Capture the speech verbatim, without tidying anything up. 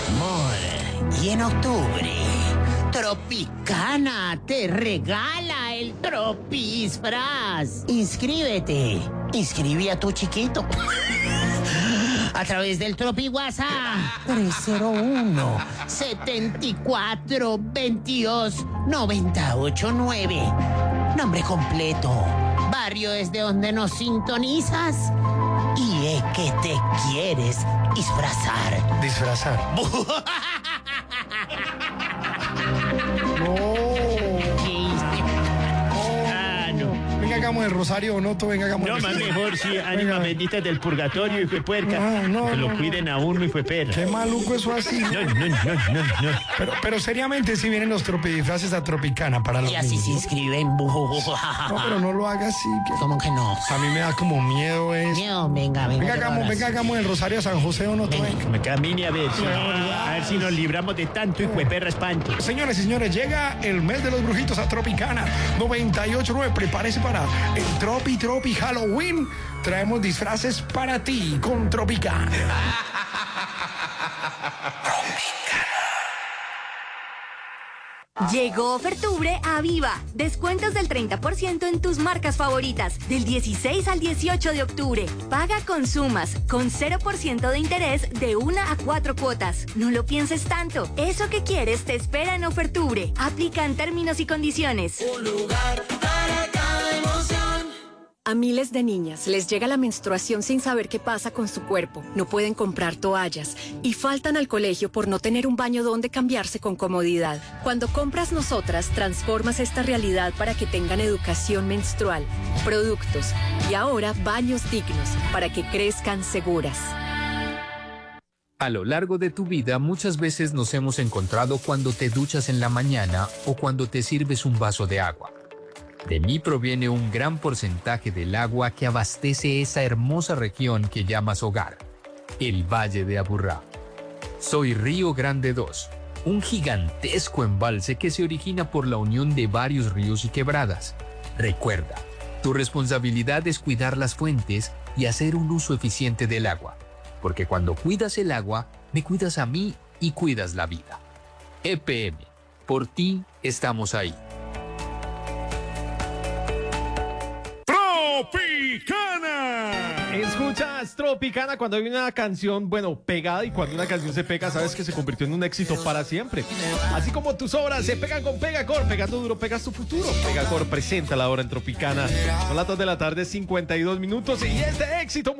amor. Y en octubre, Tropicana te regala el Tropisfraz. Inscríbete. Inscribe a tu chiquito. A través del Tropi WhatsApp tres cero uno, setenta y cuatro, veintidós, noventa y ocho nueve. Nombre completo, barrio desde donde nos sintonizas y es que te quieres disfrazar. Disfrazar. No. Ah, no. Venga, hagamos el rosario o no, tú venga, hagamos No, el más rosario. mejor, sí, ánima bendita del purgatorio, hijo de puerca. No, no, que lo no, cuiden a uno, hijo de perra. Qué maluco eso así. No, no, no, no, no. Pero, pero seriamente, si vienen los tropidisfraces a Tropicana para los Y así niños. se inscriben. No, pero no lo haga así. Que... ¿Cómo que no? A mí me da como miedo eso. Miedo, venga, venga. Venga, yo hagamos, ahora venga, sí. hagamos el rosario a San José o no, tú Venga. venga. Me camine a ver si, a ver si nos libramos de tanto, hijo de perra espanto. Señores y señores, llega el mes de los brujitos a Tropicana noventa y ocho nueve. Prepárese para el Tropi Tropi Halloween. Traemos disfraces para ti con Tropicana. Llegó Ofertubre a Viva. Descuentos del treinta por ciento en tus marcas favoritas. Del dieciséis al dieciocho de octubre. Paga con Sumas, con cero por ciento de interés de una a cuatro cuotas. No lo pienses tanto. Eso que quieres te espera en Ofertubre. Aplican términos y condiciones. Un lugar para cada emoción. A miles de niñas les llega la menstruación sin saber qué pasa con su cuerpo. No pueden comprar toallas y faltan al colegio por no tener un baño donde cambiarse con comodidad. Cuando compras Nosotras, transformas esta realidad para que tengan educación menstrual, productos y ahora baños dignos para que crezcan seguras. A lo largo de tu vida muchas veces nos hemos encontrado cuando te duchas en la mañana o cuando te sirves un vaso de agua. De mí proviene un gran porcentaje del agua que abastece esa hermosa región que llamas hogar, el Valle de Aburrá. Soy Río Grande dos, un gigantesco embalse que se origina por la unión de varios ríos y quebradas. Recuerda, tu responsabilidad es cuidar las fuentes y hacer un uso eficiente del agua, porque cuando cuidas el agua, me cuidas a mí y cuidas la vida. E P M, por ti estamos ahí. Tropicana. Escuchas Tropicana cuando hay una canción, bueno, pegada, y cuando una canción se pega, sabes que se convirtió en un éxito para siempre. Así como tus obras se pegan con Pegacor, pegando duro, pegas tu futuro. Pegacor presenta la hora en Tropicana. Son las dos de la tarde, cincuenta y dos minutos, y este éxito musical